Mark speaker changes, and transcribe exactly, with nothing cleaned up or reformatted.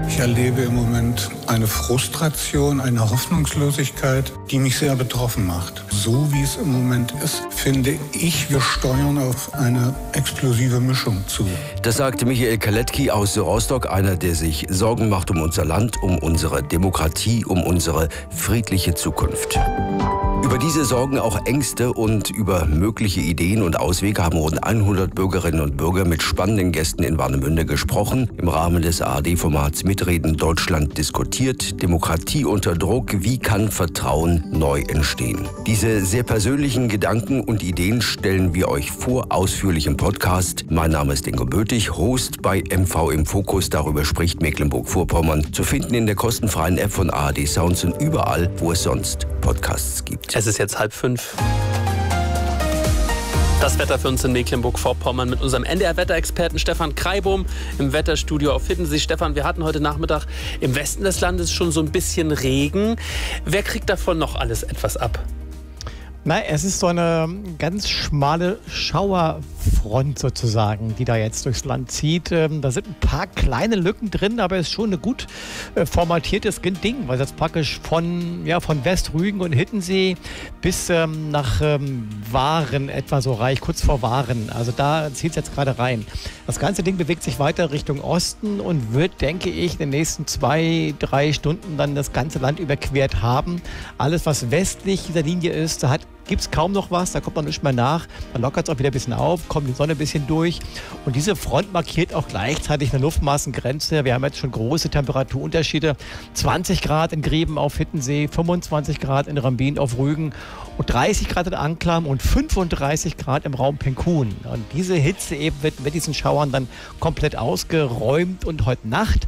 Speaker 1: Ich erlebe im Moment eine Frustration, eine Hoffnungslosigkeit, die mich sehr betroffen macht. So wie es im Moment ist, finde ich, wir steuern auf eine explosive Mischung zu.
Speaker 2: Das sagte Michael Kaletki aus Rostock, einer, der sich Sorgen macht um unser Land, um unsere Demokratie, um unsere friedliche Zukunft. Über diese Sorgen, auch Ängste und über mögliche Ideen und Auswege haben rund hundert Bürgerinnen und Bürger mit spannenden Gästen in Warnemünde gesprochen. Im Rahmen des A R D-Formats Mitreden Deutschland diskutiert. Demokratie unter Druck. Wie kann Vertrauen neu entstehen? Diese sehr persönlichen Gedanken und Ideen stellen wir euch vor, ausführlich im Podcast. Mein Name ist Ingo Bötig, Host bei M V im Fokus. Darüber spricht Mecklenburg-Vorpommern. Zu finden in der kostenfreien App von A R D Sounds und überall, wo es sonst Podcasts gibt.
Speaker 3: Es ist jetzt halb fünf. Das Wetter für uns in Mecklenburg-Vorpommern mit unserem N D R-Wetterexperten Stefan Kreibohm im Wetterstudio auf Hiddensee. Stefan, wir hatten heute Nachmittag im Westen des Landes schon so ein bisschen Regen. Wer kriegt davon noch alles etwas ab?
Speaker 4: Nein, es ist so eine ganz schmale Schauerfront sozusagen, die da jetzt durchs Land zieht. Da sind ein paar kleine Lücken drin, aber es ist schon ein gut formatiertes Ding, weil es jetzt praktisch von, ja, von Westrügen und Hiddensee bis ähm, nach ähm, Waren etwa so reicht, kurz vor Waren. Also da zieht es jetzt gerade rein. Das ganze Ding bewegt sich weiter Richtung Osten und wird, denke ich, in den nächsten zwei, drei Stunden dann das ganze Land überquert haben. Alles, was westlich dieser Linie ist, da hat gibt es kaum noch was, da kommt man nicht mehr nach. Dann lockert es auch wieder ein bisschen auf, kommt die Sonne ein bisschen durch. Und diese Front markiert auch gleichzeitig eine Luftmassengrenze. Wir haben jetzt schon große Temperaturunterschiede. zwanzig Grad in Gräben auf Hiddensee, fünfundzwanzig Grad in Rambin auf Rügen und dreißig Grad in Anklam und fünfunddreißig Grad im Raum Penkun. Und diese Hitze eben wird mit diesen Schauern dann komplett ausgeräumt. Und heute Nacht